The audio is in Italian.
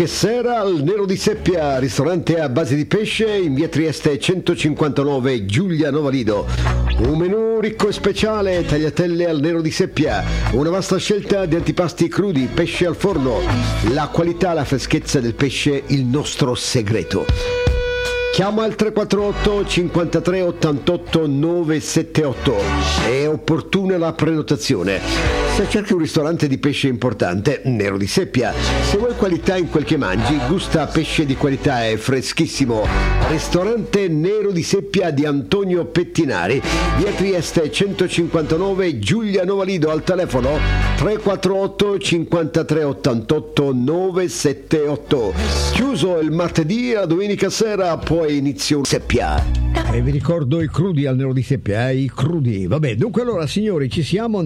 Che sera al Nero di Seppia, ristorante a base di pesce in via Trieste 159, Giulia Novalido. Un menù ricco e speciale, tagliatelle al Nero di Seppia, una vasta scelta di antipasti crudi, pesce al forno, la qualità, la freschezza del pesce, il nostro segreto. Chiama al 348 53 88 978, è opportuna la prenotazione. Se cerchi un ristorante di pesce importante, Nero di Seppia. Se vuoi qualità in quel che mangi, gusta pesce di qualità e freschissimo. Ristorante Nero di Seppia di Antonio Pettinari, via Trieste 159, Giulia Novalido, al telefono 348 53 88 978. Chiuso il martedì e la domenica sera, poi inizio Seppia. E vi ricordo i crudi al Nero di Seppia, i crudi. Vabbè, dunque allora signori, ci siamo.